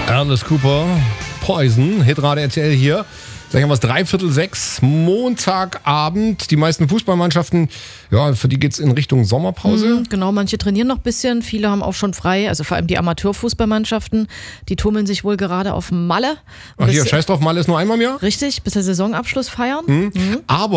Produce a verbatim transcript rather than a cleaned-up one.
Alice Cooper, Poison, Hitradio R T L hier. Gleich haben wir es dreiviertel sechs, Montagabend. Die meisten Fußballmannschaften, ja, für die geht es in Richtung Sommerpause. Mhm, genau, manche trainieren noch ein bisschen, viele haben auch schon frei, also vor allem die Amateurfußballmannschaften, die tummeln sich wohl gerade auf Malle. Ach hier, scheiß drauf, Malle ist nur einmal im Jahr. Richtig, bis der Saisonabschluss feiern. Mhm. Mhm. Aber